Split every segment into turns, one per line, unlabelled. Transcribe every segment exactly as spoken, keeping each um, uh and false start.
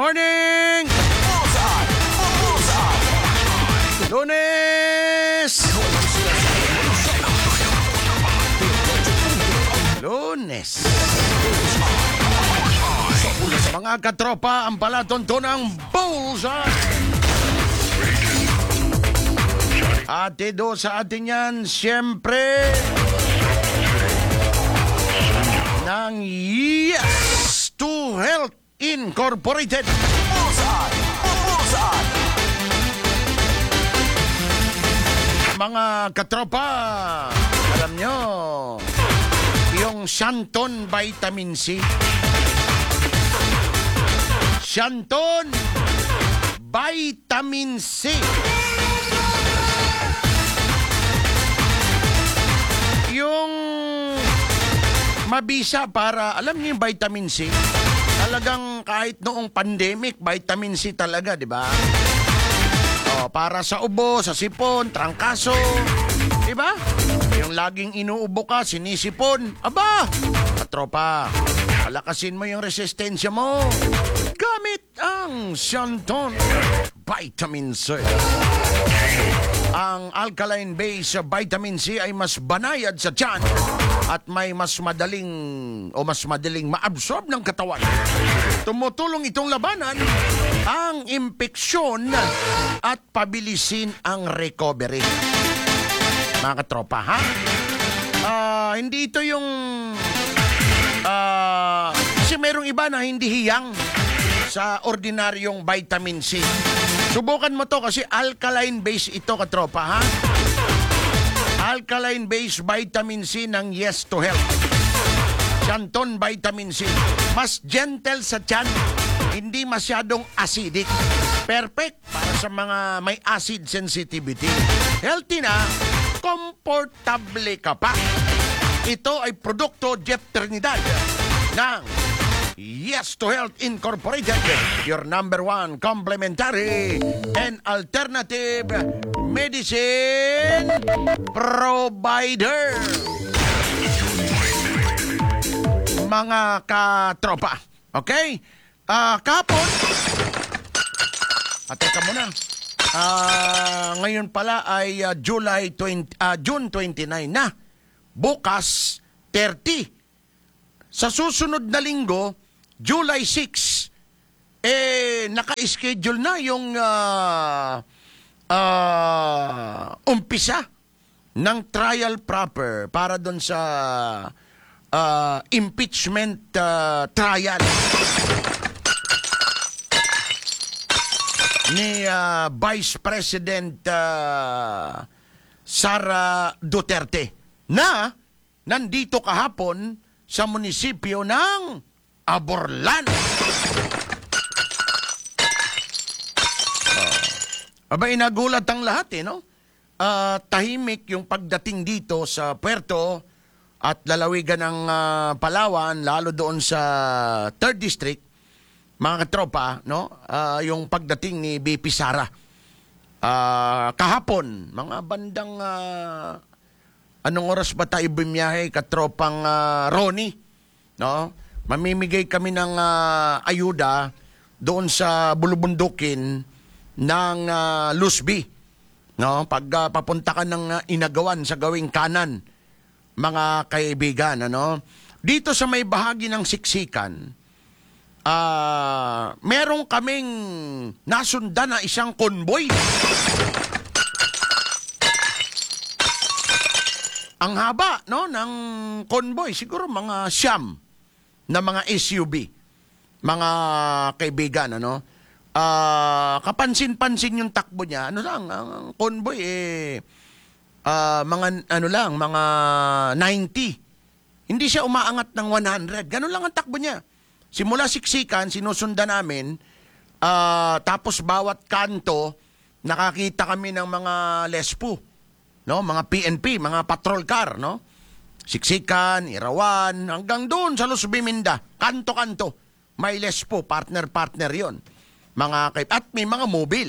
morning!
Bullseye! Bullseye!
Lunes! Lunes! Mga katropa, ang palatuntunang Bullseye! Atido sa atin yan, siyempre, ng Yes to Health Incorporated.
Bullseye! Bullseye!
Mga katropa, alam nyo, yung Shanton Vitamin C. Shanton Vitamin C. Yung mabisa para, alam niyo yung vitamin C, talagang kahit noong pandemic, vitamin C talaga, di ba? Oh, para sa ubo, sa sipon, trangkaso, di ba? Yung laging inuubo ka, sinisipon, aba, katropa, palakasin mo yung resistensya mo. Gamit ang Shanton Vitamin C. Ang alkaline-based vitamin C ay mas banayad sa tiyan at may mas madaling o mas madaling ma-absorb ng katawan. Tumutulong itong labanan ang impeksyon at pabilisin ang recovery. Mga katropa, ha? Uh, hindi ito yung... Uh, kasi merong iba na hindi hiyang sa ordinaryong vitamin C. Subukan mo to kasi alkaline-based ito, katropa, ha? Alkaline-based vitamin C ng Yes to Health. Shanton Vitamin C. Mas gentle sa tiyan, hindi masyadong acidic. Perfect para sa mga may acid sensitivity. Healthy na, komportable ka pa. Ito ay produkto Jeff Trinidad ng Yes to Health Incorporated, your number one complementary and alternative medicine provider. Mga katropa, okay? Uh, kapon, at teka muna, uh, ngayon pala ay uh, July twentieth, uh, June twenty-nine na. Bukas, thirty. Sa susunod na linggo, July sixth, eh, naka-schedule na yung uh, uh, umpisa ng trial proper para doon sa uh, impeachment uh, trial ni uh, Vice President uh, Sara Duterte na nandito kahapon sa munisipyo ng Aborlan. Oh. Aba, inagulat ang lahat eh, no? Uh, tahimik yung pagdating dito sa puerto at lalawigan ng uh, Palawan, lalo doon sa third District, mga katropa, no? Uh, yung pagdating ni B P Sara. Uh, kahapon, mga bandang... Uh, anong oras ba tayo bumiyahe, katropang uh, Ronnie? No? Mamimigay kami ng uh, ayuda doon sa bulubundukin ng uh, Lusby. No? Pag uh, papunta ka ng uh, Inagawan sa gawing kanan, mga kaibigan. Ano? Dito sa may bahagi ng Siksikan, uh, meron kaming nasundan na isang convoy. Ang haba, no, ng convoy, siguro mga siyam na mga S U V, mga kaibigan, ano. Uh, kapansin-pansin yung takbo niya. Ano lang, ang convoy eh uh, mga ano lang, mga ninety. Hindi siya umaangat ng one hundred. Ganun lang ang takbo niya. Simula Siksikan, sinusundan namin, uh, tapos bawat kanto nakakita kami ng mga lespo. No, mga P N P, mga patrol car, no? Siksikan, Irawan, hanggang doon sa Lusby, Minda. Kanto-kanto. May lespo, partner-partner yon. Mga kay at may mga mobile.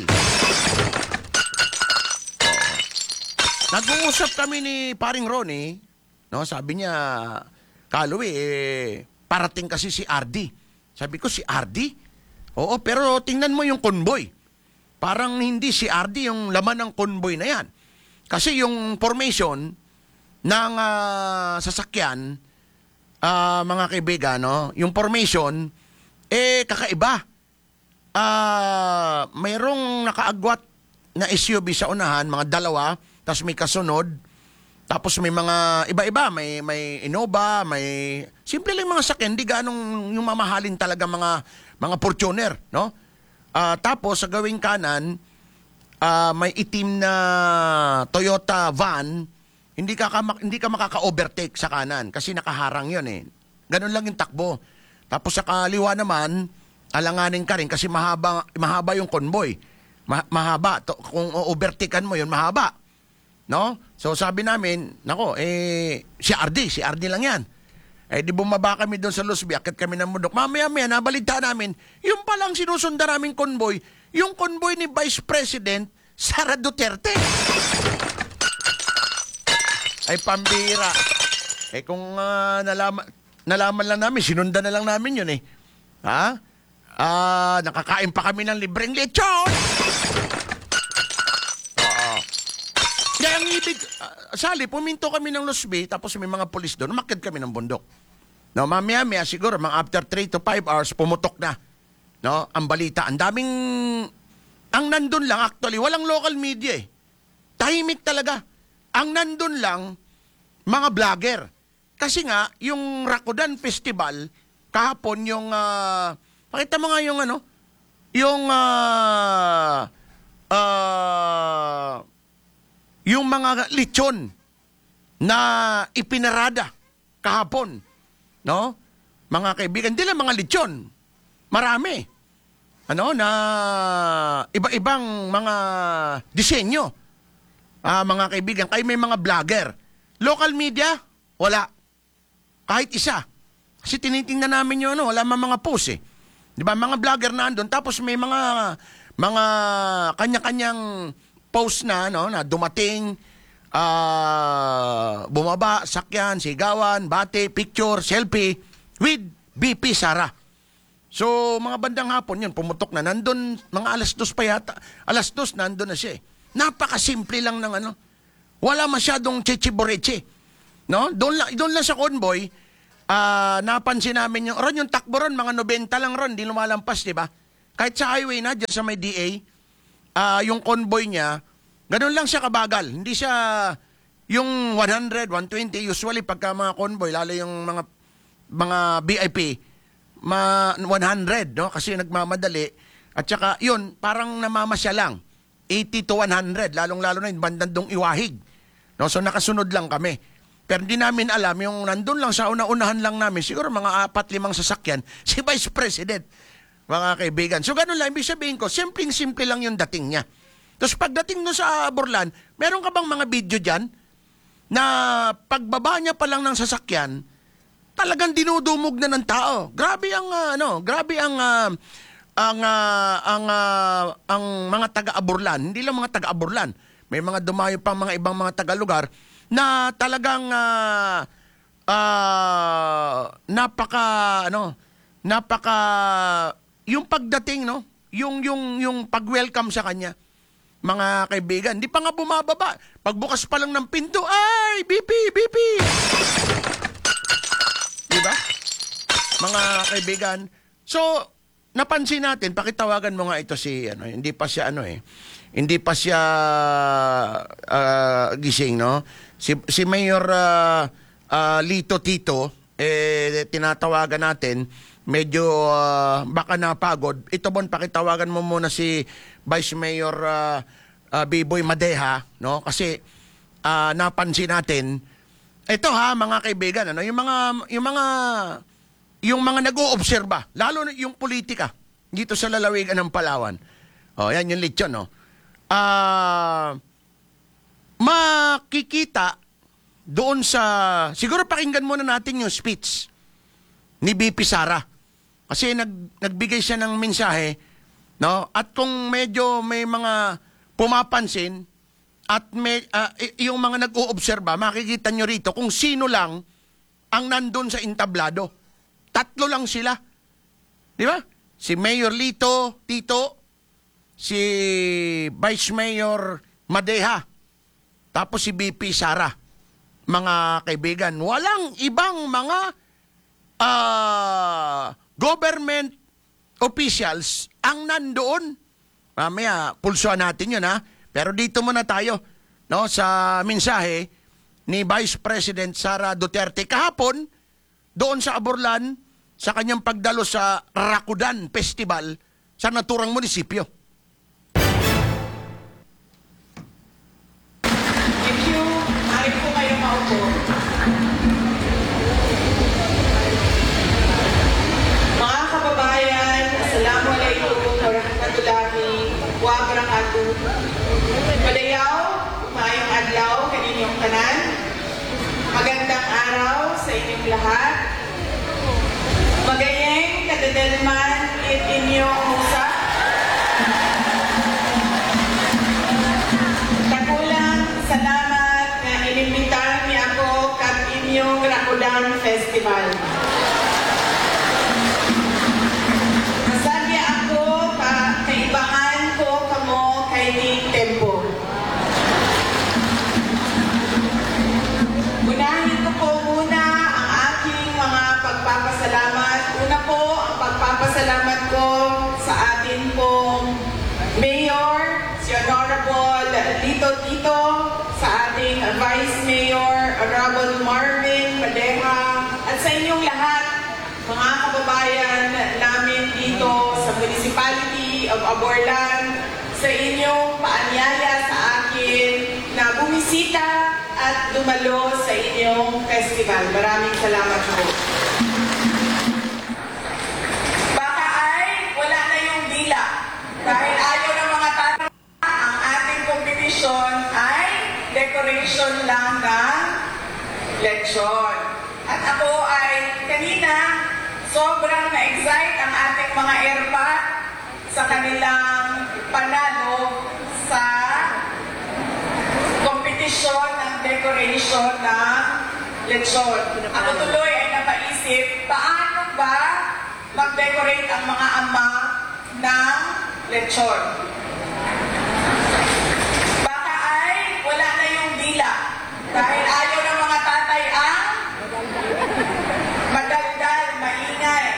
So, nag-uusap kami ni Paring Ronnie, no? Sabi niya, Kaloy, eh, parating kasi si R D. Sabi ko, si R D? Oo, pero tingnan mo yung convoy. Parang hindi si R D yung laman ng convoy na yan. Kasi yung formation ng ah, sasakyan, ah, mga kaibigan, no? Yung formation, eh, kakaiba. Ah, mayroong nakaagwat na S U V sa unahan, mga dalawa, tapos may kasunod, tapos may mga iba-iba, may may Innova, may simple lang mga sakyan, hindi ganong yung mamahalin talaga mga mga Fortuner, no? Ah, tapos sa gawing kanan, ah, may itim na Toyota van, hindi ka, ka hindi ka makaka-overtake sa kanan kasi nakaharang 'yon eh. Ganun lang yung takbo. Tapos sa kaliwa naman, alanganin ka rin kasi mahaba mahaba yung convoy. Ma- mahaba to, kung overtakean mo 'yon, mahaba. No? So sabi namin, nako, eh, si R D, si R D lang yan. Eh di bumaba kami doon sa Luzbi, akit kami ng bundok. Mamaya-maya, nabalita namin, yung palang sinusunda naming convoy, yung convoy ni Vice President Sara Duterte. Ay pambira. Eh kung uh, nalaman, nalaman lang namin, sinunda na lang namin yun eh. Ha? Ah, nakakain pa kami ng libreng lechon. Kaya ang ibig, uh, sali, puminto kami ng Luzbi, tapos may mga polis doon, umakyat kami ng bundok. No, mamaya-maya siguro, mga after three to five hours, pumutok na. No, ang balita, ang daming, ang nandun lang, actually, walang local media eh. Tahimik talaga. Ang nandun lang, mga vlogger. Kasi nga, yung Rakudan Festival, kahapon yung, uh, pakita mo nga yung ano, yung, ah, uh, uh, yung mga lechon na ipinarada kahapon, no? Mga kaibigan, hindi lang mga lechon. Marami. Ano, na iba-ibang mga disenyo. Ah, mga kaibigan, kayo may mga vlogger. Local media, wala. Kahit isa. Kasi tinitingnan namin yun, ano, wala man mga post eh. Di ba, mga vlogger na andun, tapos may mga mga kanya-kanyang post na, no, na dumating, uh, bumaba, sakyan, sigawan, bate, picture, selfie with B P Sara. So, mga bandang hapon yun, pumutok na. Nandun, mga alas dos pa yata. Alas dos, nandun na siya eh. Napakasimple lang ng ano. Wala masyadong chichiboreche. No? Doon lang, doon lang sa convoy, uh, napansin namin yung, ron yung takbo ron, mga nobenta lang ron, di lumalampas, di ba? Kahit sa highway na, dyan sa may D A, Uh, yung convoy niya, ganun lang siya kabagal. Hindi siya yung one hundred, one twenty. Usually, pagka mga convoy, lalo yung mga mga V I P, ma one hundred, no? Kasi nagmamadali. At saka, yun, parang namamasya lang. eighty to one hundred, lalong-lalo na yung bandandong iwahig. No? So, nakasunod lang kami. Pero hindi namin alam, yung nandun lang sa una-unahan lang namin, siguro mga apat, limang sasakyan, si Vice President. Mga kaibigan. So, ganun lang. Ibig sabihin ko, simpleng-simple lang yung dating niya. Tapos, pagdating no sa Borlan, meron ka bang mga video dyan na pagbaba niya pa lang ng sasakyan, talagang dinudumog na ng tao. Grabe ang, uh, ano, grabe ang, uh, ang, uh, ang, uh, ang mga taga-Aborlan. Hindi lang mga taga-Aborlan. May mga dumayo pang mga ibang mga taga-lugar na talagang uh, uh, napaka, ano, napaka, yung pagdating, no? Yung, yung, yung pag-welcome sa kanya. Mga kaibigan, hindi pa nga bumababa. Pagbukas pa lang ng pinto, ay, B P, B P! Diba? Mga kaibigan. So, napansin natin, pakitawagan mo nga ito si, ano, hindi pa siya, ano eh, hindi pa siya uh, gising, no? Si, si Mayor uh, uh, Lito Tito, eh, tinatawagan natin, medyo uh, baka napagod. Ito bon, pakitawagan mo muna si Vice Mayor uh, uh, Biboy Madeha, no? Kasi uh, napansin natin, ito ha, mga kaibigan, ano, yung mga yung mga yung mga nag-oobserba, lalo na yung politika dito sa lalawigan ng Palawan. Oh, yan yung lechon, no. Ah, uh, makikita doon sa, siguro pakinggan muna natin yung speech ni B P Sara. Kasi nag, nagbigay siya ng mensahe, no? At kung medyo may mga pumapansin at may, uh, yung mga nag-oobserba, makikita nyo rito kung sino lang ang nandun sa entablado. Tatlo lang sila. Di ba? si Mayor Lito, Tito, si Vice Mayor Madeha, tapos si B P Sara. Mga kaibigan, walang ibang mga ah, government officials ang nandoon. Mamaya, pulsuan natin yun ha. Pero dito muna tayo no, sa mensahe ni Vice President Sara Duterte kahapon doon sa Aborlan sa kanyang pagdalo sa Rakudan Festival sa naturang munisipyo.
Thank you. Maaari po kayo maupo. Mga kababayan, Assalamualaikum warahmatullahi wabarakatuh. Padayaw, maayong adlaw kaninyong tanan. Magandang araw sa inyong lahat. Magayeng kadadalman it inyong usap. Takulang salamat na inimbitar niya ako kag inyong Rakudan Festival. Masagya ako ka kaibahan ko kamo kay ni Tempo. Unahin ko po muna ang aking mga pagpapasalamat. Una po, ang pagpapasalamat ko sa atin pong Mayor, si Honorable Lito Tito, sa ating Vice Mayor, Honorable Marvin Madeha, at sa inyong lahat, mga kababayan namin dito sa Municipality of Aborlan, sa inyong paanyaya sa akin na bumisita at dumalo sa inyong festival. Maraming salamat po. Baka ay wala na yung dila. Dahil ayaw ng mga tata, ang ating competition ay decoration lang ng lechon. At ako ay kanina sobrang na-excite ang ating mga airpat sa kanilang panalo sa kompetisyon ng decoration ng lechon. Ako tuloy ay napaisip, paano ba mag-decorate ang mga ama ng lechon? Baka ay wala na yung dila. Dahil ayaw ng mga tatay ang madaldal, maingay.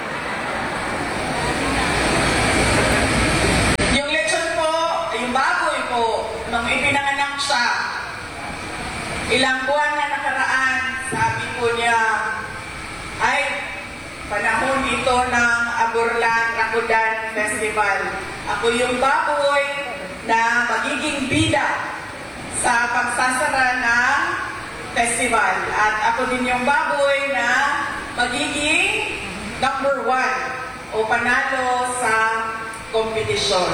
Yung lechon po, yung baboy po, nung ipinanganak siya, ilang buwan na nakaraan, sabi po niya, ay, panahon ito ng Aborlan Rakudan Festival. Ako yung baboy na magiging bida sa pagsasara ng festival. At ako din yung baboy na magiging number one o panalo sa kompetisyon.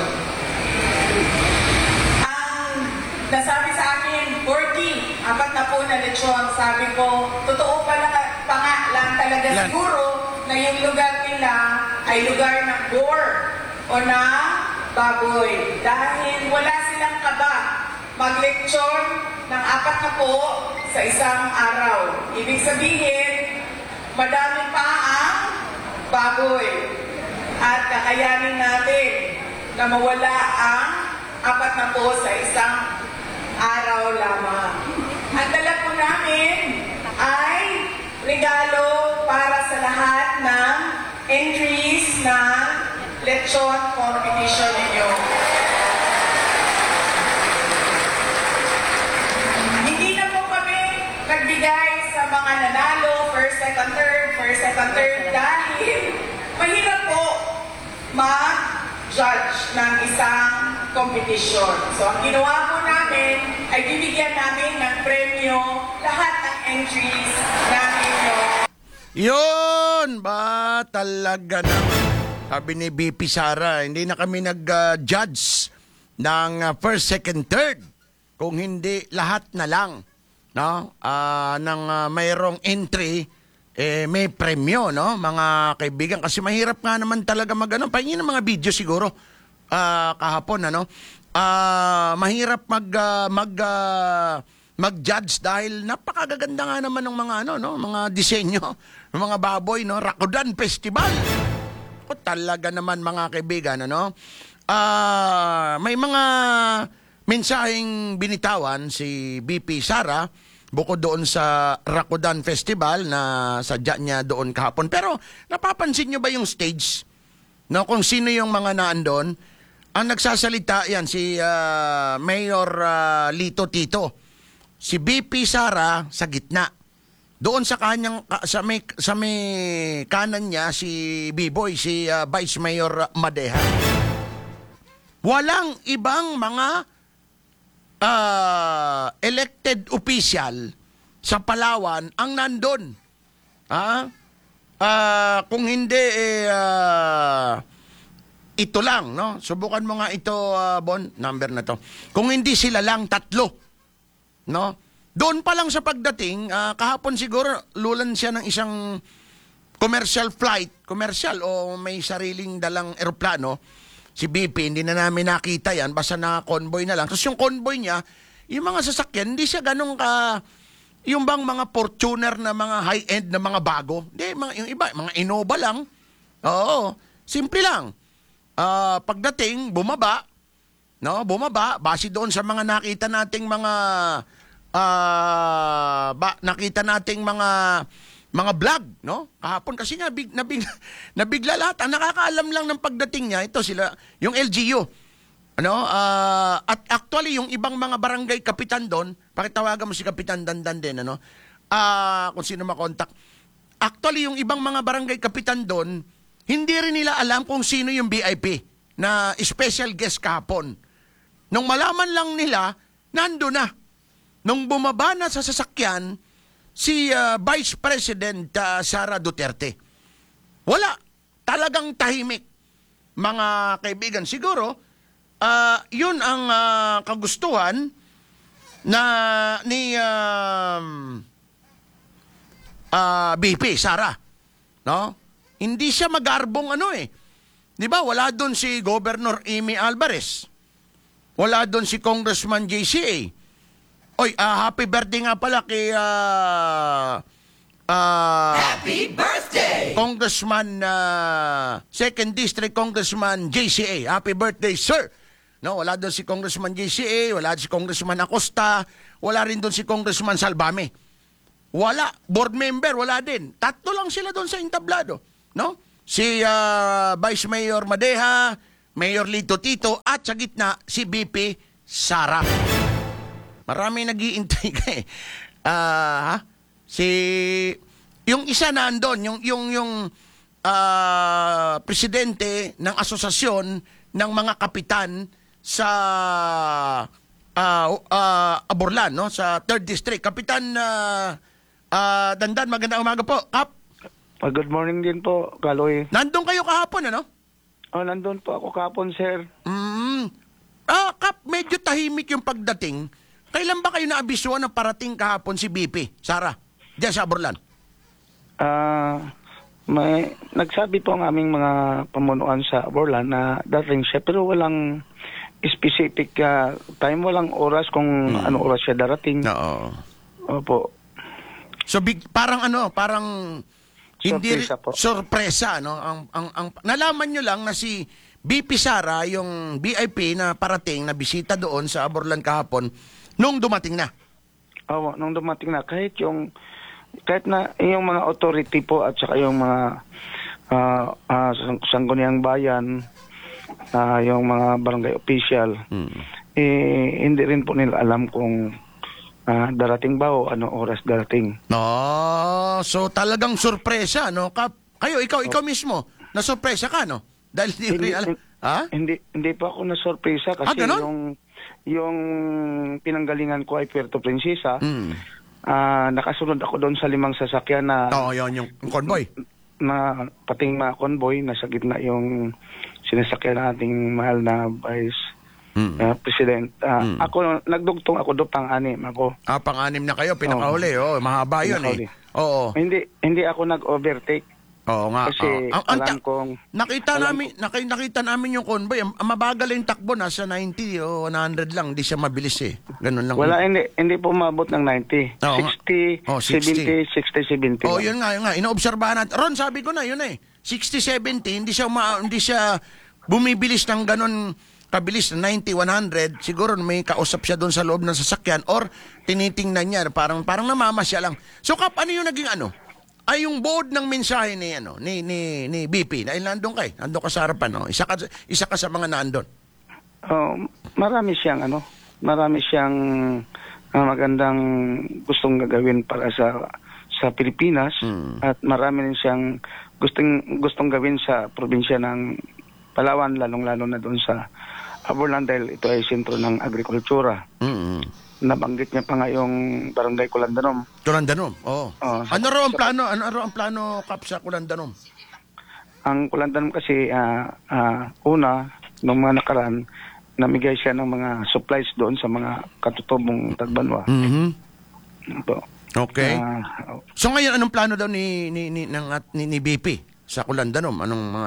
Ang nasabi sa akin, forty, apat na po na lechon. Sabi ko, totoo pala pa nga lang talaga
Yan.
siguro na yung lugar nila ay lugar ng boar o ng baboy. Dahil wala silang kaba maglechon ng apat na po sa isang araw. Ibig sabihin, madami pa ang baboy. At kakayanin natin na mawala ang apat na po sa isang araw lamang. Ang dala po namin ay regalo para sa lahat ng entries ng lechon competition ninyo. Hindi na po kami nagbigay sa mga nanalo, first, second, third, first, second, third, dahil mahirap po mag-judge ng isang competition. So, ang ginawa po namin ay bibigyan namin ng premyo lahat ng entries ng inyo.
Yun! Ba talaga naman. Sabi ni B P Sara, hindi na kami nag-judge ng uh, first, second, third. Kung hindi, lahat na lang. No? Ah, ng uh, mayroong entry, eh, may premyo, no? Mga kaibigan. Kasi mahirap nga naman talaga mag-ano. Pahingin ng mga video siguro ah, kahapon, ano? Ah, mahirap mag, ah, mag, ah, mag-judge dahil napakagaganda nga naman ng mga ano, no, mga disenyo, ng mga baboy, no, Rakudan Festival. Naku, talaga naman mga kaibigan, ano? Ah, may mga mensaheng binitawan si B P Sara bukod doon sa Rakudan Festival na sadya niya doon kahapon. Pero napapansin niyo ba yung stage? No, kung sino yung mga naandon? Ang nagsasalita yan si ah, Mayor ah, Lito Tito. Si B P Sara sa gitna. Doon sa kanyang ka- sa may sa may kanan niya si B-Boy, si ah, Vice Mayor Madeha. Walang ibang mga ah, elected official sa Palawan ang nandun. Ah? Ah, kung hindi eh ah, ito lang, no? Subukan mo nga ito, ah, Bon, number na to. Kung hindi sila lang tatlo, no? Doon pa lang sa pagdating, ah, kahapon siguro lulan siya ng isang commercial flight, commercial o may sariling dalang eroplano. Si B P, hindi na namin nakita yan, basta na-convoy na lang. Tapos yung convoy niya, yung mga sasakyan, hindi siya ganun ka, yung bang mga Fortuner na mga high-end na mga bago. Hindi, mga, yung iba, mga Innova lang. Oo, simple lang. Ah, pagdating, bumaba, no, bumaba, base doon sa mga nakita nating mga, ah, ba, nakita nating mga, mga vlog, no? Kahapon kasi nga big, nabig, nabigla lahat. Ang nakakaalam lang ng pagdating niya, ito sila, yung L G U. Ano? Ah, at actually, yung ibang mga barangay kapitan doon, pakitawagan mo si Kapitan Dandan din, ano? Ah, kung sino makontak. Actually, yung ibang mga barangay kapitan doon, hindi rin nila alam kung sino yung V I P na special guest kahapon. Nung malaman lang nila, nando na. Nung bumaba na sa sasakyan, si ah, Vice President ah, Sara Duterte. Wala. Talagang tahimik. Mga kaibigan, siguro, ah, yun ang ah, kagustuhan na ni um, ah, B P Sara. No? Hindi siya magarbong ano eh. Di ba? Wala doon si Governor Amy Alvarez. Wala doon si Congressman J C A. Oy, ah, happy birthday nga pala kay ah, ah,
Happy birthday!
Congressman ah, second District Congressman J C A. Happy birthday, sir. No, wala doon si Congressman J C A, wala si Congressman Acosta, wala rin doon si Congressman Salbame. Wala, board member, wala din. Tatlo lang sila doon sa entablado, no? Si ah, Vice Mayor Madeha, Mayor Lito Tito at sa gitna si B P Sara. Marami nag-iintay ka eh. Ah, ha? Si yung isa na andon, yung yung yung ah, presidente ng asosasyon ng mga kapitan sa ah, ah, Aborlan, no, sa third District. Kapitan ah, ah, Dandan, magandang umaga po. Kap,
Ah, good morning din po, Kaloy.
nandun kayo kahapon, ano?
Oh, nandun po ako kapon, sir.
Mm. Ah, Kap, medyo tahimik yung pagdating. Kailan ba kayo naabisuan na parating kahapon si B P, Sara, diyan sa Aborlan?
Ah, may nagsabi po ang aming mga pamunuan sa Borlan na dating siya pero walang specific ah, time, walang oras kung ano oras siya darating.
Oo.
Opo.
So big, parang ano, parang hindi ri-
Sorpresa po.
sorpresa, no? Ang ang ang nalaman niyo lang na si B P Sara, yung V I P na parating na bisita doon sa Aborlan kahapon nung dumating na.
Oo, nung dumating na kahit yung kahit na yung mga authority po at saka yung mga ah ah, sang- sangguniang bayan, ah, yung mga barangay official, eh, hindi rin po nila alam kung ah, darating ba o ano oras darating.
No, so talagang sorpresa, no? Kap, kayo, ikaw, ikaw mismo, na sorpresa ka, no? Dahil di rin alam. Ha?
Hindi hindi pa ako nasorpresa
Ah,
kasi
ganon?
yung yung pinanggalingan ko ay Puerto Princesa.
Hmm.
Ah, nakasunod ako doon sa limang sasakyan na
Oo, yun, yung, yung convoy.
na pating mga convoy, nasa gitna yung sinasakyan nating mahal na Vice
Hmm.
ah, President. Ah,
Mm.
Ako, nagdugtong ako doon pang-anim ako.
Ah, pang-anim na kayo, pinakahuli. Oh, mahaba yun
Pinakahuli.
eh. Oo.
Hindi hindi ako nag-overtake
Oo nga.
kasi
oo. Ang- ang
alam
ta-
kong
Nakita
alam
namin, naki- nakita namin yung convoy. Ang ang mabagal yung takbo, nasa ninety o one hundred lang. Hindi siya mabilis eh. Ganun lang.
wala hindi hindi po umabot ng ninety.
Oo nga.
sixty,
Oh, sixty.
seventy, sixty, seventy.
Oh,
lang.
yun nga, yun nga. Inoobserbahan natin. Ron, sabi ko na, yun eh. sixty seventy, hindi siya, uma, hindi siya bumibilis ng ganon kabilis na ninety one hundred. Siguro may kausap siya doon sa loob ng sasakyan or tinitingnan niya, parang, parang namamasya lang. So, Kap, ano yung naging ano? Ay, yung board ng mensahe ni, ano, ni, ni, ni B P, dahil nandun ka eh, nandun ka sa harapan, no? Isa ka, isa ka sa mga nandun.
Oh, marami siyang ano, marami siyang ah, magandang gustong gagawin para sa sa Pilipinas
Hmm.
at marami rin siyang gustong gustong gawin sa probinsya ng Palawan, lalong-lalo na doon sa Aborlan dahil ito ay sentro ng agrikultura.
Mm-hmm.
Nabanggit niya pa nga yung Barangay Kulandanom.
Kulandanom, oo.
Oo.
Ano raw ang plano, ano raw ang plano, Kap, sa Kulandanom?
Ang Kulandanom kasi ah, ah, una, nung mga nakaraan, namigay siya ng mga supplies doon sa mga katutubong Tagbanwa.
Mm-hmm.
Ito.
Okay.
Ah,
So ngayon, anong plano daw ni ni ni, ng, at- ni, ni B P sa Kulandanom? Anong mga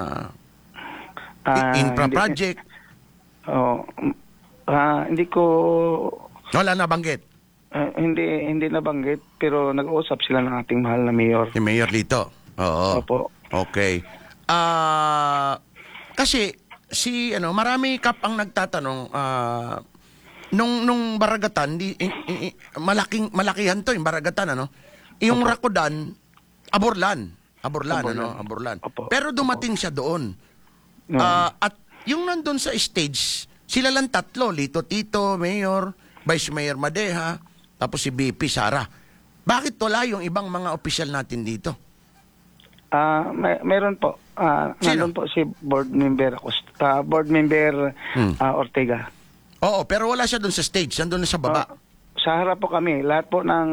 ah,
i- infra
hindi-
project?
Oh, mm, ah, hindi ko
Wala na banggit
ah, hindi hindi nabanggit pero nag-uusap sila ng ating mahal na mayor.
si Mayor Lito. Oo.
Opo.
Okay. Ah, kasi si ano, marami, Kap, ang nagtatanong ah, nung nung Baragatan, di, i- i- i- malaking malakihan to yung Baragatan, ano? Yung Rakudan, Aborlan. Aborlan,
Aborlan.
ano? Aborlan.
Opo.
Pero dumating siya doon.
Mm.
Ah, at yung nandun sa stage, sila lang tatlo, Lito Tito, Mayor, Vice Mayor Madeja, tapos si B P Sara. Bakit wala yung ibang mga opisyal natin dito?
Ah, may, meron po. Ah,
Sino?
nandun po si board member Acosta, ah, board member
Hmm.
ah, Ortega.
Oo, pero wala siya doon sa stage, nandun na sa baba.
Ah, sa harap po kami, lahat po ng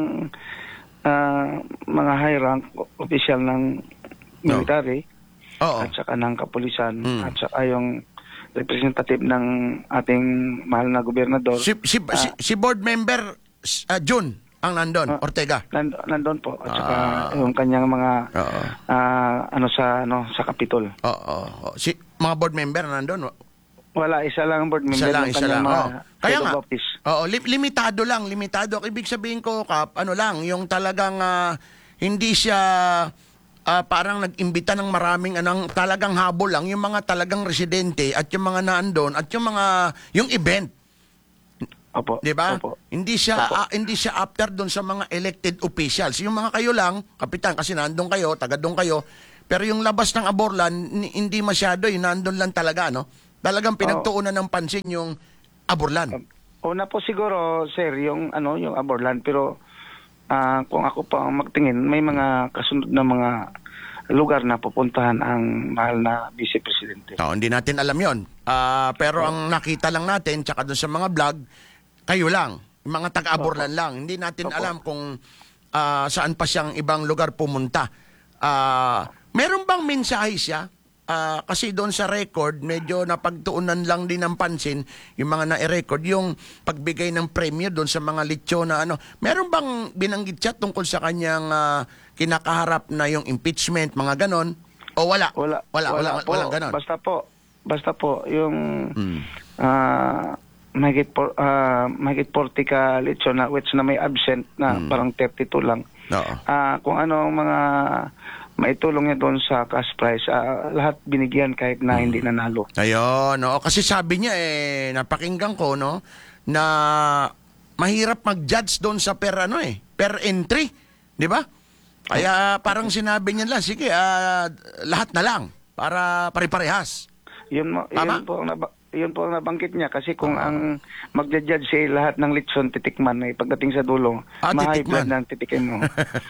ah, mga high rank official ng military
Oo.
at saka ng kapulisan
Mm.
at saka yung representative ng ating mahal na gobernador.
Si, si,
Ah,
si, si board member uh, June ang nandun,
Ah.
Ortega.
Nand- nandun po at saka
Ah.
yung kanyang mga
Oo.
ah, ano sa ano sa kapitol.
Oo. oo. Si mga board member nandun.
Wala, isa lang ang board member
Isa lang,
ng
isa
kanyang
lang.
mga
Oo. Kaya
head
nga.
of office.
Oo, li- limitado lang, limitado. Ibig sabihin ko, Kap, ano lang, yung talagang ah, hindi siya ah, parang nag-imbita ng maraming anong talagang habol lang, yung mga talagang residente at yung mga naandon at yung mga yung event.
Opo.
'Di ba?
Opo.
Hindi siya
Opo.
ah, hindi siya after doon sa mga elected officials. Yung mga kayo lang, kapitan kasi nandoon kayo, taga doon kayo. Pero yung labas ng Aborlan ni- hindi masyado, yung nandoon lang talaga, no? Talagang pinagtuunan ng pansin yung Aborlan.
Una po siguro, sir, yung ano, yung Aborlan, pero ah, kung ako pa ang magtingin, may mga kasunod na mga lugar na pupuntahan ang mahal na Vice Presidente.
No, hindi natin alam 'yon. Ah, pero ang nakita lang natin tsaka doon sa mga vlog, kayo lang, yung mga taga-Aborlan lang. Hindi natin
Opo.
alam kung ah, saan pa siyang ibang lugar pumunta. Ah, meron bang mensahe siya? Ah, kasi doon sa record, medyo napagtuunan lang din ng pansin yung mga na-record, yung pagbigay ng premyo doon sa mga litsyo na ano. Meron bang binanggit siya tungkol sa kanyang ah, kinakaharap na yung impeachment, mga ganon? O wala?
Wala.
Wala, wala,
po.
walang ganon.
Basta po, basta po, yung
Mm.
ah mahigit, por, ah, mahigit forty ka lechon na which na may absent na
Mm.
parang thirty-two lang.
Oo.
Ah, kung ano ang mga maitulong niya doon sa cash prize, ah, lahat binigyan kahit na hindi nanalo.
Ayun, no? Kasi sabi niya eh, napakinggan ko, no, na mahirap mag-judge doon sa per ano eh, per entry, di ba? Kaya parang sinabi niya lang, sige, ah, lahat na lang para pare-parehas.
Yun, mo,
Tama?
yun po ang naba, yun po ang nabanggit niya kasi kung ang magja-judge si lahat ng lechon titikman eh pagdating sa dulo,
Ah,
ma-high
titikman.
blood ng titikin mo.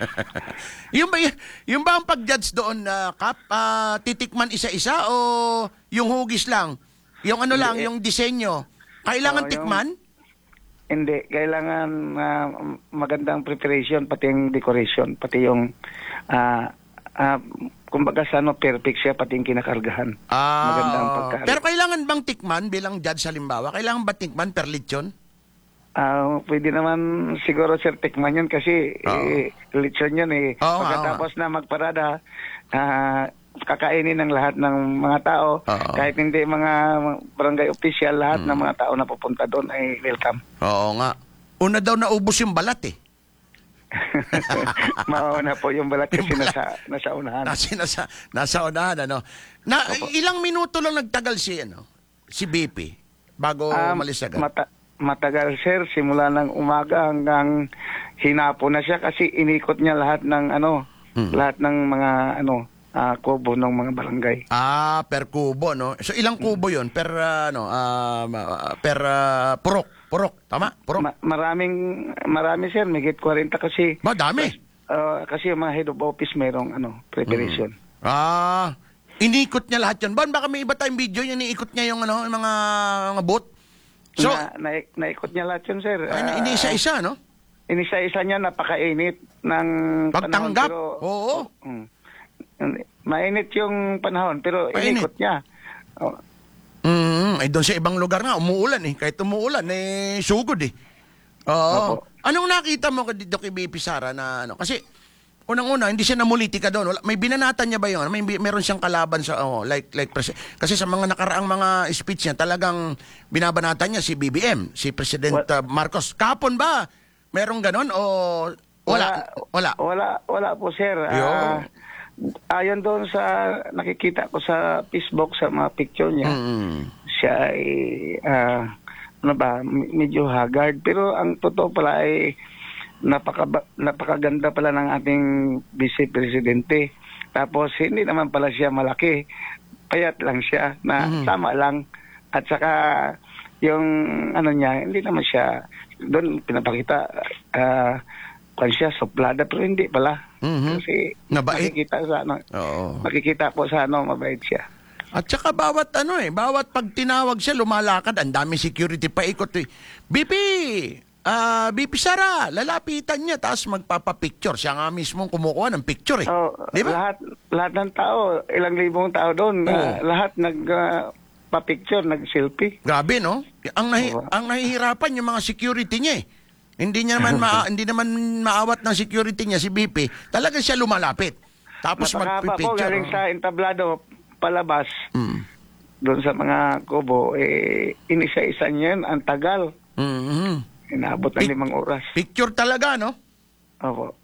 yung ba yung ba ang pag-judge doon na Kap, ah, titikman isa-isa o yung hugis lang? Yung ano lang,
Hindi, eh.
yung disenyo. Kailangan
Oh, yung-
tikman?
Hindi, kailangan ah, magandang preparation pati yung decoration, pati yung ah ah, kumbaga sa ano, perfect siya pati yung kinakargahan.
Ah,
Magandang
oo.
pagkain.
Pero kailangan bang tikman bilang judge halimbawa? Kailangan ba tikman per lechon?
Ah, pwede naman siguro sir tikman yun kasi
Oo.
eh, lechon yun eh.
Oo nga,
Pagkatapos na magparada, ah, kakainin ng lahat ng mga tao.
Oo.
Kahit hindi mga barangay official, lahat
Hmm.
ng mga tao na pupunta doon ay welcome.
Oo nga. Una daw naubos yung balat eh.
Mauna po yung balat kasi
Yung balat.
nasa, nasa unahan.
Nasa, nasa, nasa unahan, ano? Na, ilang minuto lang nagtagal si, ano, si B P bago
Ah,
umalis agad?
mata- matagal, sir. Simula ng umaga hanggang hinapo na siya kasi inikot niya lahat ng ano,
Hmm.
lahat ng mga ano, ah, kubo ng mga barangay.
Ah, per kubo, no? So, ilang kubo yon per, ah, ano, ah, ma- per ah, purok? Purok, tama? Purok?
Ma- maraming, marami, sir. Migit forty kasi,
Ba, dami.
ah, kasi yung mga head of office merong ano, preparation.
Ah, inikot niya lahat yun. Ban, baka may iba tayong video niya, iniikot niya yung, ano, yung mga, mga boat. So,
na, na, naikot niya lahat yun, sir.
ay, na-
Ah,
inisa-isa, no?
Inisa-isa niya, napakainit ng
Pagtanggap.
panahon. Pero,
Oo.
Mm. Mainit yung panahon, pero
Mainit.
inikot niya. Oh,
Mm, ay doon sa ibang lugar nga, umuulan eh. Kahit umuulan, eh, sugod eh. Oo.
Opo.
Anong nakita mo ka dito kay B P Sara na ano? Kasi, unang-una, hindi siya namulitika doon. Wala- May binanatan niya ba yun? May bi- meron siyang kalaban sa, oh, like, like, pres- kasi sa mga nakaraang mga speech niya, talagang binabanatan niya si B B M, si President
What?
uh, Marcos. Kapon ba? Merong ganon o wala? Wala.
Wala, wala po, sir.
Yo.
Ah, ayon doon sa nakikita ko sa Facebook, sa mga picture niya,
Mm.
siya ay, ah, ano ba, m- medyo haggard. Pero ang totoo pala ay napaka, napakaganda pala ng ating Vice Presidente. Tapos hindi naman pala siya malaki. Payat lang siya na
Mhm.
tama lang. At saka yung ano niya, hindi naman siya, doon pinapakita, ah, kung siya suplada, pero hindi pala.
Mhm.
Kasi
Nabait.
makikita sa ano,
Oo.
makikita po sa ano, mabait siya.
At saka bawat ano eh, bawat pag tinawag siya, lumalakad, ang dami security paikot eh. B P! Ah, B P Sara, lalapitan niya, tapos magpapapicture. Siya nga mismo kumukuha ng picture eh.
Oh,
Di ba?
lahat lahat ng tao, ilang libong tao doon,
Oo.
ah, lahat nag ah, pa-picture, nag-selfie.
Grabe, no? Ang, nahi-
Oo.
ang nahihirapan yung mga security niya eh. Hindi niya naman ma- hindi naman maawat ng security niya si B P. Talaga siya lumalapit. Tapos
Napakahaba po,
magpipicture.
galing
oh.
sa entablado, palabas,
Mm.
doon sa mga kubo, eh, inisa-isa niya yun, ang tagal.
Mhm.
Inaabot ng
Pic-
limang oras.
Picture talaga, no?
Opo.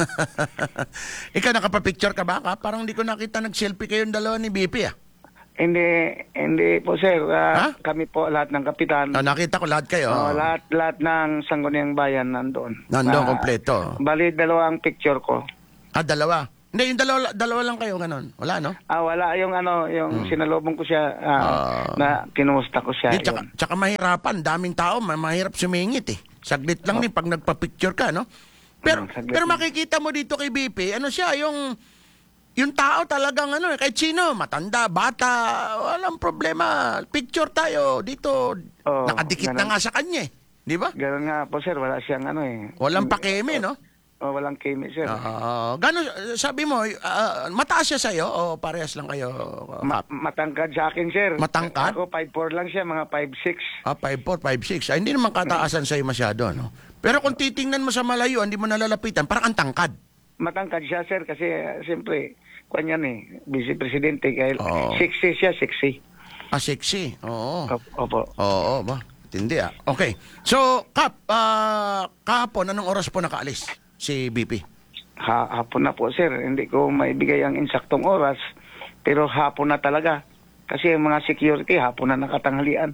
Ikaw, nakapapicture ka ba? Ka? Parang hindi ko nakita nag-selfie kayong dalawa ni B P ah.
Hindi, hindi po, sir. Ah,
Ha?
Kami po, lahat ng kapitan,
Ah, nakita ko lahat kayo.
oh, lahat, lahat ng Sangguniang Bayan nandoon.
Nandun
Ah,
kompleto.
Bali, dalawang picture ko.
Ah, dalawa. Hindi, yung dalawa, dalawa lang kayo, ganun. Wala, no?
Ah, wala yung ano, yung sinalubong ko siya, ah,
Ah.
na kinumusta ko siya.
Di, tsaka,
yun.
tsaka mahirapan. Daming tao, ma- mahirap sumingit eh. Saglit lang din pag nagpa-picture ka, no? Pero,
Mm, saglit
pero
lang.
makikita mo dito kay B P, ano siya, yung, yung tao talagang ano, eh, kahit sino, matanda, bata, walang problema. Picture tayo dito.
Oo,
Nakadikit na
ganun.
nga sa kanya eh. Di ba?
Ganun nga po, sir. Wala siyang ano eh.
Walang pakeme, no?
Oh, walang kemi, sir.
Ah, gano'n, sabi mo, ah, mataas siya sa'yo o parehas lang kayo?
Ma-
Kap?
matangkad sa akin, sir.
Matangkad?
Ako, five four lang siya, mga five six.
Ah, five four, five six. Ay, hindi naman kataasan sa'yo masyado, no? Pero kung titingnan mo sa malayo, hindi mo nalalapitan, parang ang tangkad.
Matangkad siya, sir, kasi uh, siyempre, kwan yan eh, Vice Presidente. Kaya
Oo.
sexy siya, sexy.
Ah, sexy. Oo.
Op- Opo.
Oo, ba? Tindi ah. Okay. So, Kap, ah, kahapon, anong oras po nakaalis si B P?
Ha hapon na po, sir. Hindi ko maibigay ang insaktong oras, pero hapon na talaga. Kasi yung mga security, hapon na nakatanghalian.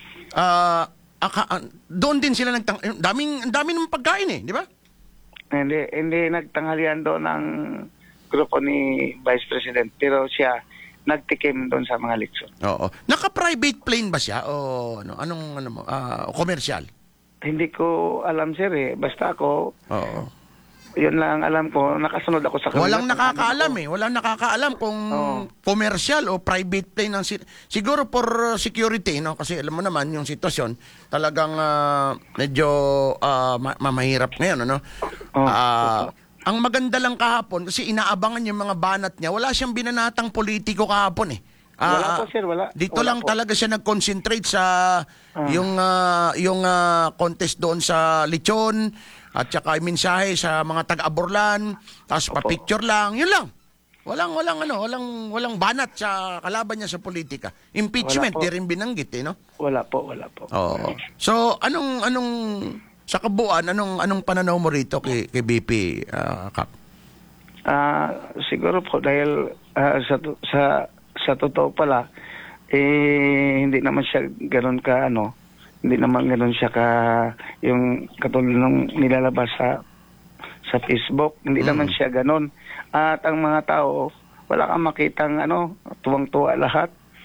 Ah, aka, ah, doon din sila nagtang... Daming, ang dami ng pagkain eh, di ba?
Hindi, hindi nagtanghalian doon ng grupo ni Vice President, pero siya nagtikim doon sa mga leksyon.
Oo. Naka-private plane ba siya o ano, anong ano mo, ah, commercial?
Hindi ko alam, sir, eh. Basta ako,
Oo.
yun lang alam ko, nakasunod ako sa kanila.
Walang nakakaalam eh. Walang nakakaalam kung
Oo.
commercial o private plane ang si- siguro for uh, security, no? Kasi alam mo naman yung sitwasyon, talagang ah, medyo ah, ma- mamahirap ngayon, ano?
Oo.
Ah, ang maganda lang kahapon kasi inaabangan yung mga banat niya. Wala siyang binanatang politiko kahapon eh.
Wala
Ah,
po, sir, wala.
Dito
Wala
lang
po.
talaga siya nag-concentrate sa yung ah, yung ah, contest doon sa Lechon at saka yung mensahe sa mga taga-Aborlan, tapos pa-picture lang, yun lang. Walang walang ano, walang walang banat sa kalaban niya sa politika. Impeachment
Wala po.
di rin binanggit eh, no?
Wala po, wala po.
Oo. So, anong anong sa kabuuan, anong anong pananaw mo rito kay, kay B P, ah, Kap?
Ah, siguro po dahil ah, sa to- sa sa totoo pala eh hindi naman siya ganoon ka ano, hindi naman ganoon siya ka yung katulad nung nilalabas sa sa Facebook, hindi
Mm.
naman siya ganoon. At ang mga tao wala kang makitang ano, tuwang-tuwa lahat.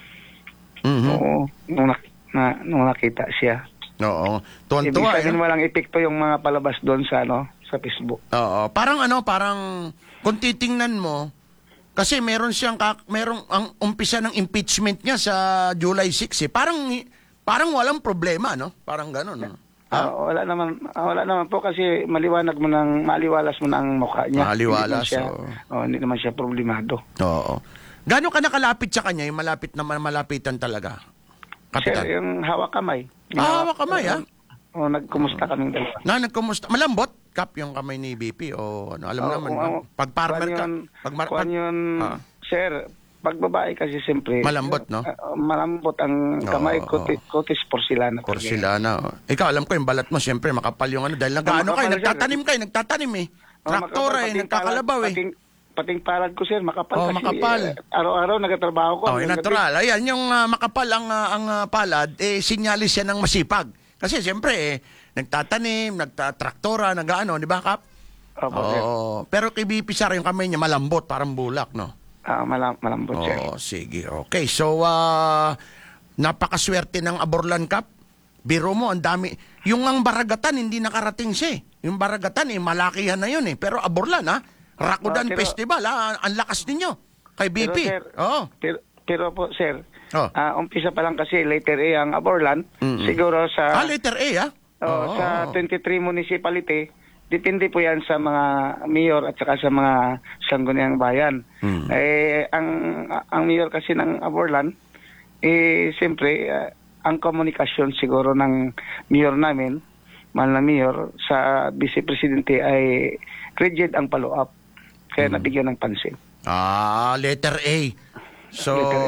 Mhm.
Oo, nung, nak- na, nung nakita siya.
Oo.
Ibig
Tuwan-tuwa.
sabihin
eh.
walang epekto yung mga palabas doon sa ano, sa Facebook.
Oo. Parang ano, parang kung titingnan mo, kasi meron siyang, kak- merong ang umpisa ng impeachment niya sa July sixth eh. Parang, parang walang problema, no? Parang gano'n, no?
Ah, wala naman ah, wala naman po kasi maliwanag mo nang maliwalas mo ng mukha niya.
Maliwalas,
Hindi naman siya,
oo.
oh, hindi naman siya problemado.
Oo. Gano'n ka nakalapit sa kanya, yung malapit na malapitan talaga?
Sir,
Kapitan.
yung hawak kamay. Yung
Ah, hawak kamay, ah?
Oh, nagkumusta kaming dalawa.
Na, nagkumusta? Malambot, Kap, yung kamay ni B P o ano, alam
Oo,
naman.
oo,
no?
oo.
Pag farmer
Kuwan
ka,
yun,
pag, mar-
kuwan
pag-
yun,
Ah.
sir, pag babae kasi siyempre.
Malambot, no?
ah, malambot ang
Oo,
kamay,
oo.
kutis, kutis porcelana.
porcelana. oh. Ikaw, alam ko, yung balat mo, siyempre, makapal yung ano. Dahil nag-ano
makapal,
kayo,
sir.
nagtatanim kayo, nagtatanim eh.
Oh,
Traktora eh,
pating
nagkakalabaw
palad,
eh.
Pating, pating palad ko, sir, makapal
Oh,
kasi.
makapal.
eh, araw-araw nagatrabaho ko.
Oh,
hanggang
natural. Ayan, yung ah, makapal ang, ah, ang ah, palad, eh, sinyalis yan ng masipag. Kasi siyempre, eh, nagtatanim, nagtatraktora, nag-ano, di ba, Kap?
gabi. Opo, sir.
Oo. Pero kay B P Sara, yung kamay niya malambot, parang bulak, no?
Ah, malam, malambot, sir.
Oo, sige. Okay, so, ah, napakaswerte ng Aborlan Cup. Biro mo, ang dami. Yung ang Baragatan, hindi nakarating siya eh. Yung Baragatan, eh, malakihan na yun eh. Pero Aborlan, ha? Rakudan
Ah, pero-
Festival, ha? Ang lakas ninyo. Kay B P.
Pero, sir,
Oo.
pero, pero po, sir,
Oh.
ah, umpisa pa lang kasi later A ang Aborlan.
Mm-mm.
Siguro sa
Ah, letter A, ha?
oh,
Oo.
sa twenty-three municipality, depende po yan sa mga mayor at saka sa mga sangguniang bayan.
Mm.
Eh, ang ang mayor kasi ng Aborlan, eh, siyempre, ah, ang komunikasyon siguro ng mayor namin, mahal na mayor, sa vice presidente ay rigid ang follow-up. Kaya nabigyan ng pansin.
Ah, letter A. So,
Letter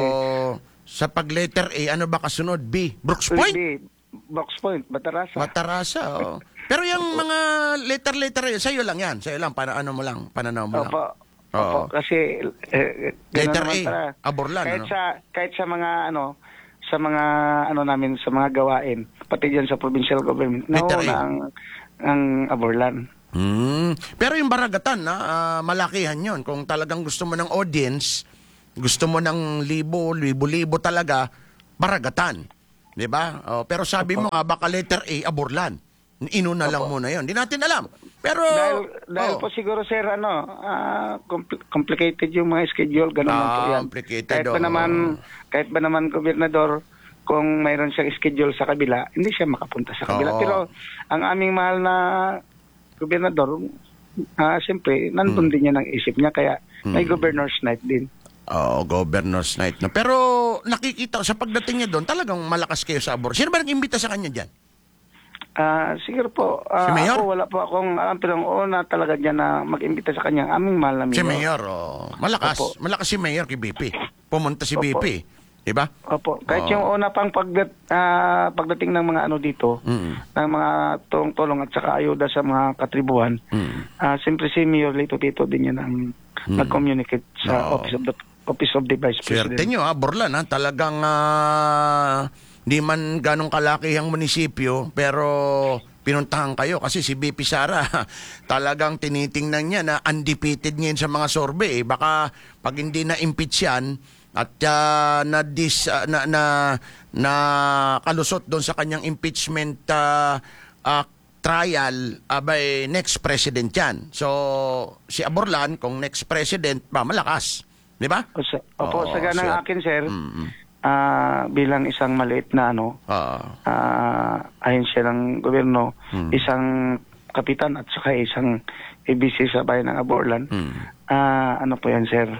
sa pag-letter A, ano ba kasunod? B. Brooks Point?
B, Box Point, Batarasa.
Matarasa, oo. Pero yung mga letter-letter, A, sa'yo lang yan. Sa'yo lang, para ano mo lang, pananaw mo lang.
Opo.
Oo.
Opo, kasi eh, ganun
Letter
naman
A,
pala.
Aborlan,
Kahit
ano?
sa kahit sa mga ano sa mga ano namin sa mga gawain, pati diyan sa provincial government,
Letter
nauna
A.
ang ang Aborlan.
Hmm. Pero yung Baragatan, na ah, malakihan yon. Kung talagang gusto mo ng audience, gusto mo ng libo, libo-libo talaga, Baragatan. Di ba? Oh, pero sabi mo nga, baka letter A, Aborlan. Inuna lang muna yon. Di natin alam. Pero,
Dahil dahil
oh.
po siguro sir ano, ah, compl- complicated yung mga schedule, ganun
Ah,
lang po yan.
complicated,
Kahit ba
oo.
naman kahit ba naman gobernador kung mayroon siyang schedule sa kabila, hindi siya makapunta sa kabila.
Oo.
Pero ang aming mahal na gobernador, ah siyempre, nandun
Hmm.
din niya ng isip niya, kaya may governor's night din.
Oh, Governor's Night na. Pero nakikita ko sa pagdating niya doon, talagang malakas kayo sa Abor. Sino ba nag-imbita sa kanya dyan?
Ah, siguro po, ah,
Si Mayor?
ako wala po akong alam, pero ang una talaga dyan na mag-imbita sa kanya, ang aming mahal na
Si
mayor.
Mayor, oh. Malakas.
Opo.
Malakas si Mayor kay B P. Pumunta si
Opo.
B P. Diba?
Opo, kahit
Oo.
yung una pang pagdat, ah, pagdating ng mga ano dito,
Mm.
ng mga tulong-tulong at saka ayuda sa mga katribuhan,
Mm.
ah, siyempre si Mayor Lito Tito din yan ang nag-communicate sa
Oo.
Office of the Office of the Vice
Swerte
President.
nyo, ha, Borlan, ha? Talagang ah, di man ganong kalaki ang munisipyo, pero pinuntahan kayo kasi si B P Sara talagang tinitingnan niya na undefeated ngayon sa mga survey. Eh. Baka pag hindi na-impeach yan at ah, na, dis, ah, na, na, na kalusot doon sa kanyang impeachment ah, ah, trial, abay, next president yan. So, si Aborlan, kung next president, ba, malakas. Di ba?
O sa, opo,
Oo,
sa ganang
sir.
akin, sir,
Mm.
ah, bilang isang maliit na ano,
Ah.
ah, ahensya ng gobyerno,
Hmm.
isang kapitan at saka isang A B C sa bayan ng Aborlan,
Mm.
ah, ano po yan, sir?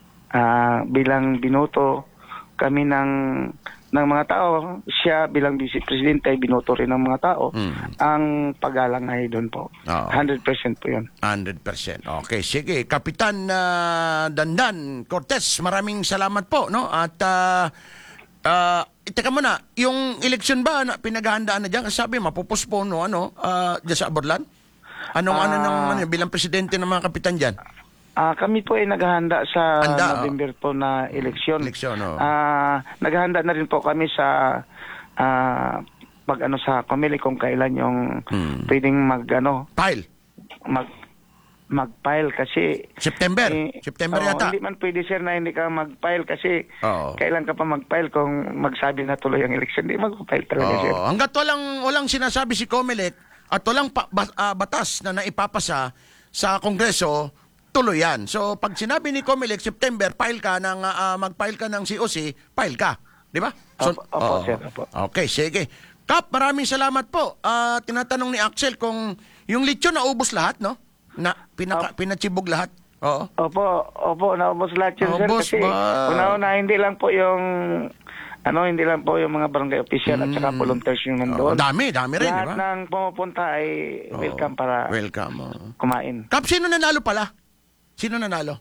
Ah, bilang binoto kami ng ng mga tao, siya bilang vice presidente ay binoto rin ng mga tao.
Mm.
Ang paggalang ay doon po.
Oo.
one hundred percent po yun.
one hundred percent. Okay, sige. Kapitan ah, Dandan Cortez, maraming salamat po, no? At ah, ah, teka muna, yung eleksyon ba na pinaghahandaan na diyan? Kasi sabi mapupuspon no ano, ah, diyan sa Aborlan? Anong ano
Ah.
ng ano bilang presidente ng mga kapitan diyan?
Ah, kami po ay naghahanda sa
Handa,
November po na eleksyon.
Eleksyon, oo.
Ah, naghahanda na rin po kami sa ah pag ano sa Comelec kung kailan yung
Hmm.
pwedeng mag ano
File.
mag mag-file kasi
September.
eh,
September
oo,
yata.
hindi man pwede sir na hindi ka mag-file kasi
Oo.
kailan ka pa mag-file kung magsabi na tuloy ang eleksyon. Hindi mag-file talaga sir.
Oo. Hanggat walang, walang sinasabi si Comelec at walang pa, ba- ah, batas na naipapasa sa Kongreso, tuloy yan. So, pag sinabi ni Comelec, September, file ka ng, ah, mag-file ka ng C O C, file ka. Di ba?
Opo, opo,
oo.
sir, opo.
Okay, sige. Kap, maraming salamat po. Ah, tinatanong ni Axel kung yung lechon naubos lahat, no? Na, pinaka, pinachibog lahat. Oo.
Opo, opo, naubos lahat yun, sir.
Naubos
Kasi
ba?
una-una, hindi lang po yung, ano, hindi lang po yung mga barangay official at saka volunteers yung
Oo,
nandoon.
dami, dami rin, di
Lahat
ba?
ng pumupunta ay
Oo.
welcome para
Welcome. oo.
kumain.
Kap, sino nanalo pala? Sino nanalo?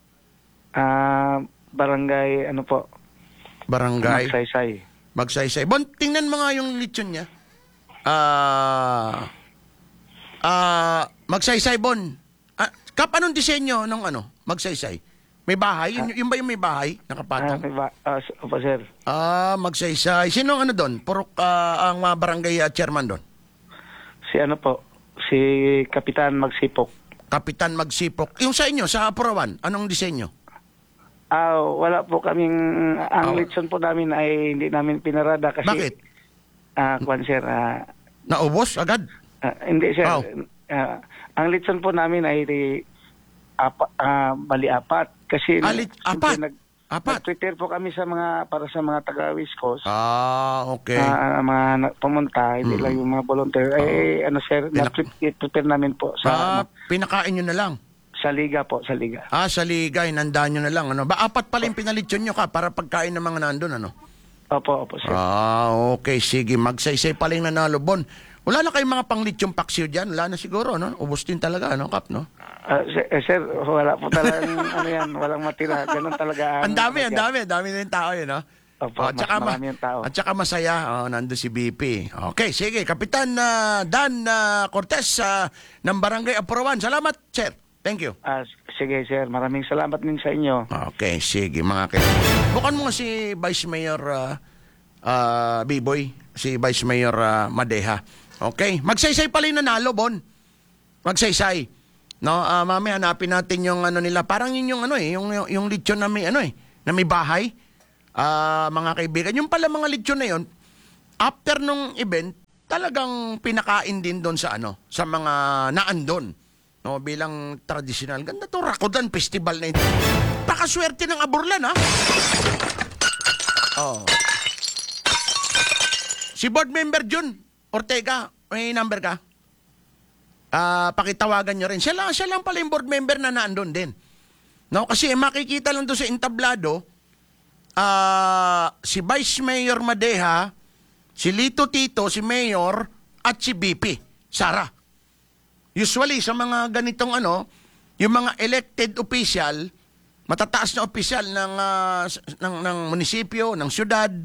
Ah, barangay, ano po,
Barangay.
Magsaysay.
Magsaysay. Bon, tingnan mo nga yung lechon niya. Ah... Ah... magsaysay, Bon. Ah, Kap, anong disenyo ng ano? Magsaysay? May bahay? Yun, yun ba yung may bahay?
Ah,
Nakapatong?
may ba, ah, s- opo, sir.
Ah, magsaysay. Sino ang ano doon? Purok ah, ang mga barangay ah, chairman doon?
Si ano po, si Kapitan Magsipok.
Kapitan Magsipok. Yung sa inyo, sa Purawan, anong disenyo?
Ah, wala po kaming, ang
Oh.
litson po namin ay hindi namin pinarada kasi...
Bakit?
Ah, kwan, sir, ah,
Naubos agad?
ah, hindi, sir.
Oh.
Ah, ang litson po namin ay di, apa, ah, bali apat. Kasi
Ah, lit-
siyempre
apat?
Nag,
Apat?
nag-prepare po kami sa mga, para sa mga taga-West Coast.
Ah, okay.
Ah, mga na- pumunta, hindi
Mm.
lang yung mga volunteer. Eh, ano, sir,
Pinak-
na-prepare namin po sa,
Ah, pinakain nyo na lang.
sa liga po, sa liga.
Ah, sa liga, inandaan nyo na lang. Ano? Ba, apat pala yung pinalitsyon nyo ka para pagkain ng mga nandun, ano?
Opo, opo, sir.
Ah, okay. Sige, magsaysay pala yung nanalo, Bon. Wala na kayong mga panglitsyong paksiw dyan. Wala na siguro, no? Ubus din talaga, ano, Kap, no?
Ah, sir, eh, sir, wala po talagang, ano yan, walang matira. Ganun talaga.
Ang dami, ang dami. Ang dami na yung tao yun, no?
Opo,
Oh, at
mas
saka ma-
marami yung tao.
At saka masaya, oh, nandun si B P. Okay, sige. Kapitan na Dan ah, Cortez ah, ng Barangay Apurawan. Salamat, sir. Thank you.
Ah, sige, sir. Maraming salamat din sa inyo.
Okay, sige mga kaibigan. Bukan mo nga si Vice Mayor uh, uh, B-Boy, si Vice Mayor uh, Madeha. Okay, magsaysay pala yung nanalo, Bon. Magsaysay. No, uh, mami, hanapin natin yung ano nila. Parang yun yung ano eh, yung, yung, yung lechon na may ano eh, na may bahay. Ah, mga kaibigan, yung pala mga lechon na yun, after nung event, talagang pinakain din doon sa ano, sa mga naandon. No, bilang tradisyonal. Ganda to, Rakudan Festival na ito. Pakaswerte ng Aborlan, ha? Oh. Si board member Jun Ortega, may number ka? Ah, pakitawagan nyo rin. Siya lang, siya lang pala yung board member na naandun din. No, kasi eh, makikita lang doon sa entablado, ah, si Vice Mayor Madeha, si Lito Tito, si Mayor, at si B P, Sara. Usually, sa mga ganitong ano, yung mga elected official, matataas na official ng, ah, s- ng, ng munisipyo, ng syudad,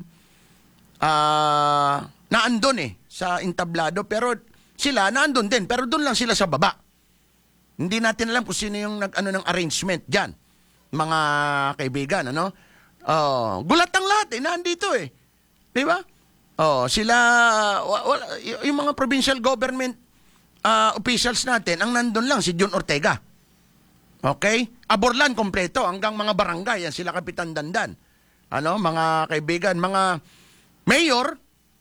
ah, naandun eh, sa entablado. Pero sila, naandun din, pero doon lang sila sa baba. Hindi natin alam kung sino yung nag, ano, ng arrangement dyan, mga kaibigan, ano? Oh, gulat ang lahat eh, nandito eh. Di ba? Oh, sila, wa- wala, y- yung mga provincial government ah, officials natin, ang nandun lang si Jun Ortega. Okay? Aborlan kompleto, hanggang mga barangay, yan sila Kapitan Dandan. Ano, mga kaibigan, mga mayor,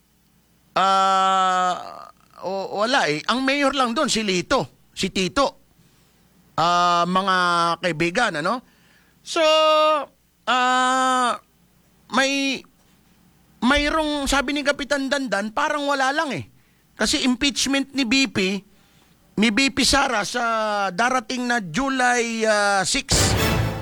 ah, o, wala eh. Ang mayor lang doon, si Lito, si Tito. Ah, mga kaibigan, ano? So, ah, may, mayroong, sabi ni Kapitan Dandan, parang wala lang eh. Kasi impeachment ni B P, ni B P Sara sa darating na July ah, six.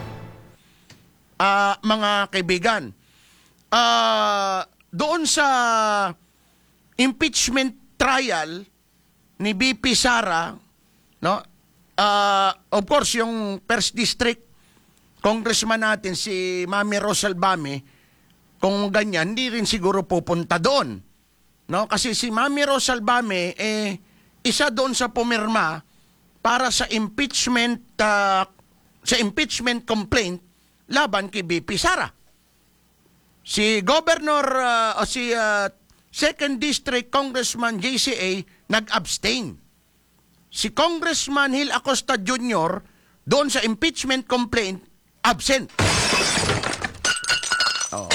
Ah, mga kaibigan, ah, doon sa impeachment trial ni B P Sara, no? Ah, of course, yung first district congressman natin si Mami Rosalbame, kung ganyan, hindi rin siguro pupunta doon. No? Kasi si Mami Rose Albame, eh, isa doon sa pumirma para sa impeachment ah, sa impeachment complaint laban kay B P Sara. Si Governor ah, o si ah, second District Congressman J C A nag-abstain. Si Congressman Hil Acosta Junior doon sa impeachment complaint absent. Oo.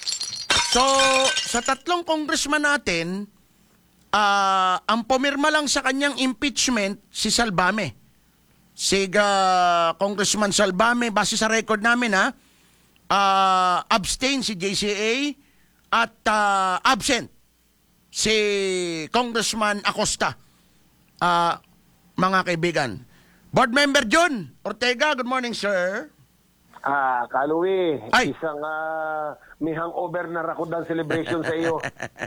So, sa tatlong congressman natin, ah, ang pumirma lang sa kanyang impeachment si Salbame. Si ah, Congressman Salbame, base sa record namin ha, ah, abstain si J C A at ah, absent si Congressman Acosta. Ah, mga kaibigan. Board Member John Ortega, good morning, sir.
Ah, Kaluwi,
Ay.
isang uh, may hangover na Rakudan celebration sa iyo.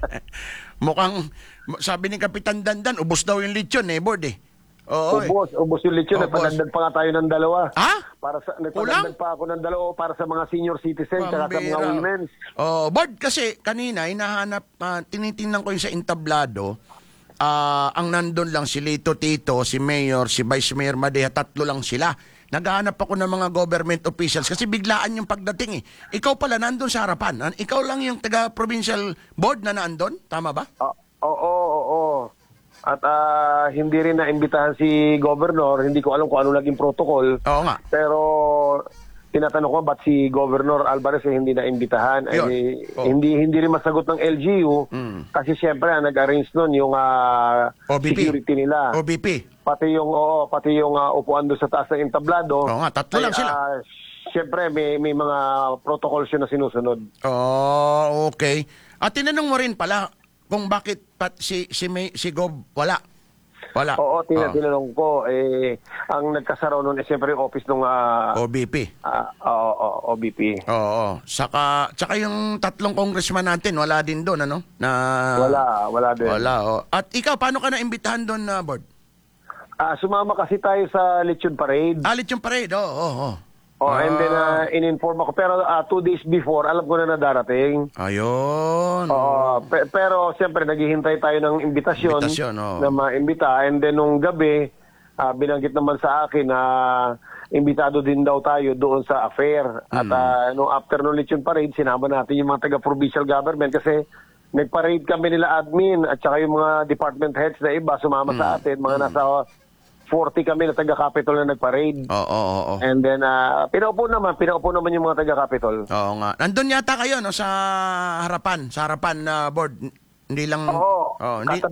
Mukhang, sabi ni Kapitan Dandan, ubos daw yung lechon eh, board eh. Oo, eh.
ubos, ubos yung lechon.
Ubos.
Nagpadagdag pa nga tayo ng dalawa.
Ha?
Para sa,
Kulang?
nagpadagdag pa ako ng dalawa para sa mga senior citizens at sa mga
Pambira.
women.
Oh, board kasi kanina hinahanap, uh, tinitingnan ko yung sa entablado. Ah, ang nandun lang si Lito Tito, si Mayor, si Vice Mayor Madeja, tatlo lang sila. Naghahanap ako ng mga government officials kasi biglaan yung pagdating eh. Ikaw pala nandun sa harapan. An- Ikaw lang yung taga-provincial board na nandun? Tama ba?
Ah, Oo, oo, oo. At ah, hindi rin naimbitahan si Governor. Hindi ko alam kung ano naging protocol.
Oo nga.
Pero tinatanong ko ba't si Governor Alvarez eh, hindi naimbitahan.
Yun.
Eh,
Oh.
hindi hindi rin masagot ng L G U
Mm.
kasi siyempre ang nag-arrange nun yung ah,
O B P.
security nila.
O B P.
Pati yung oo, pati yung ah, upuan doon sa taas ng entablado.
Oo nga, tatlo lang
ay,
sila.
ah, siyempre may may mga protocols yun na sinusunod.
Oh, okay. At tinanong mo rin pala kung bakit pat si si May, si Gob wala. Wala.
Oo, tina-
Oh.
tinanong ko eh ang nagkasaraw noon eh siyempre yung office ng ah,
O B P.
ah, oo, oo, O B P.
Oo. Saka, saka yung tatlong congressman natin, wala din doon, ano? Na,
Wala, wala din.
Wala, oh. At ikaw, paano ka naimbitahan doon na board?
Ah, sumama kasi tayo sa Lechon Parade.
Alit yung parade, oo, oh, oo. Oh,
Oh, and then
Ah.
ah, in-inform ako. Pero ah, two days before, alam ko na na darating.
Ayun.
Oo, pe- pero siyempre, naghihintay tayo ng imbitasyon,
Imbitasyon, oo.
na maimbita. And then, nung gabi, ah, binanggit naman sa akin na imbitado din daw tayo doon sa affair. At
Hmm.
ah, nung after nung Lechon Parade, sinama natin yung mga taga-provincial government kasi nag-parade kami nila admin at saka yung mga department heads na iba sumama
Hmm.
sa atin. Mga nasa forty kami na taga-Capitol na nag-parade.
Oo, oo, oo.
And then, ah, pinaupo naman, pinaupo naman yung mga taga-Capitol.
Oo nga. Nandun yata kayo, no, sa harapan, sa harapan na board. Hindi lang...
Oo.
Oh, hindi,